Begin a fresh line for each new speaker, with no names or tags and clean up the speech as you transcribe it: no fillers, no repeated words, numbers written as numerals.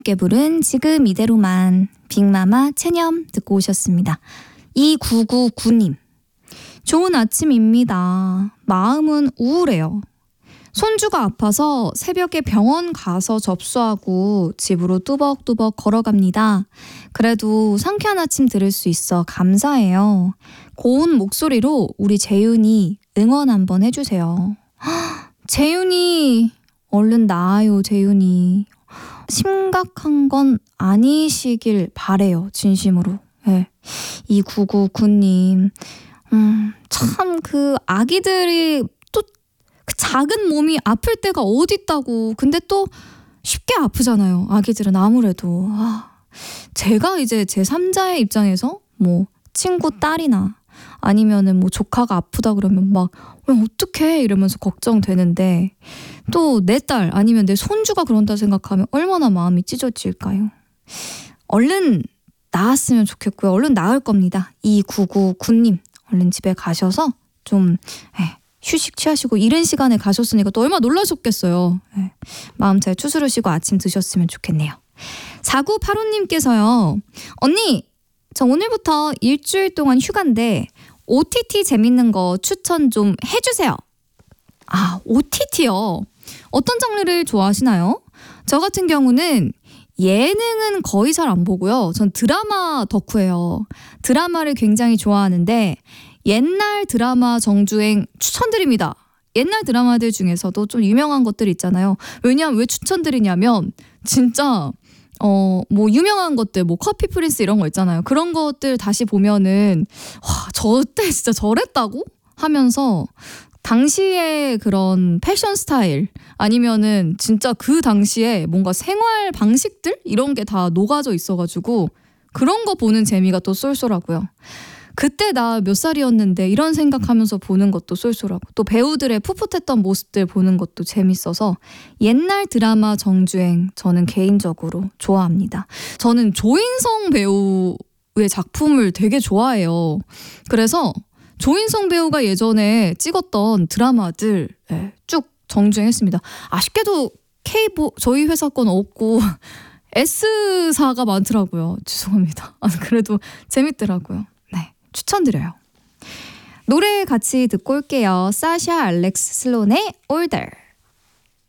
함께 부른 지금 이대로만 빅마마 체념 듣고 오셨습니다. 2999님. 좋은 아침입니다. 마음은 우울해요. 손주가 아파서 새벽에 병원 가서 접수하고 집으로 뚜벅뚜벅 걸어갑니다. 그래도 상쾌한 아침 들을 수 있어 감사해요. 고운 목소리로 우리 재윤이 응원 한번 해주세요. 재윤이 얼른 나아요. 재윤이 심각한 건 아니시길 바래요. 진심으로. 네. 2999님 참 그 아기들이 또 그 작은 몸이 아플 때가 어딨다고. 근데 또 쉽게 아프잖아요. 아기들은 아무래도. 제가 이제 제 3자의 입장에서 뭐 친구 딸이나 아니면은 뭐 조카가 아프다 그러면 막 어떡해 이러면서 걱정되는데 또 내 딸 아니면 내 손주가 그런다 생각하면 얼마나 마음이 찢어질까요? 얼른 나았으면 좋겠고요. 얼른 나을 겁니다. 2999님 얼른 집에 가셔서 좀 휴식 취하시고 이른 시간에 가셨으니까 또 얼마나 놀라셨겠어요. 마음 잘 추스르시고 아침 드셨으면 좋겠네요. 4985님께서요. 언니 저 오늘부터 일주일 동안 휴가인데 OTT 재밌는 거 추천 좀 해주세요. OTT요. 어떤 장르를 좋아하시나요? 저 같은 경우는 예능은 거의 잘 안 보고요. 전 드라마 덕후예요. 드라마를 굉장히 좋아하는데 옛날 드라마 정주행 추천드립니다. 옛날 드라마들 중에서도 좀 유명한 것들 있잖아요. 왜냐하면 왜 추천드리냐면 진짜 뭐 유명한 것들 뭐 커피 프린스 이런 거 있잖아요. 그런 것들 다시 보면은 와 저때 진짜 저랬다고 하면서 당시의 그런 패션 스타일 아니면은 진짜 그 당시에 뭔가 생활 방식들 이런 게 다 녹아져 있어가지고 그런 거 보는 재미가 또 쏠쏠하고요. 그때 나 몇 살이었는데 이런 생각하면서 보는 것도 쏠쏠하고 또 배우들의 풋풋했던 모습들 보는 것도 재밌어서 옛날 드라마 정주행 저는 개인적으로 좋아합니다. 저는 조인성 배우의 작품을 되게 좋아해요. 그래서 조인성 배우가 예전에 찍었던 드라마들 쭉 정주행했습니다. 아쉽게도 저희 회사 건 없고 S사가 많더라고요. 죄송합니다. 그래도 재밌더라고요. 네, 추천드려요. 노래 같이 듣고 올게요. 사샤 알렉스 슬론의 Older.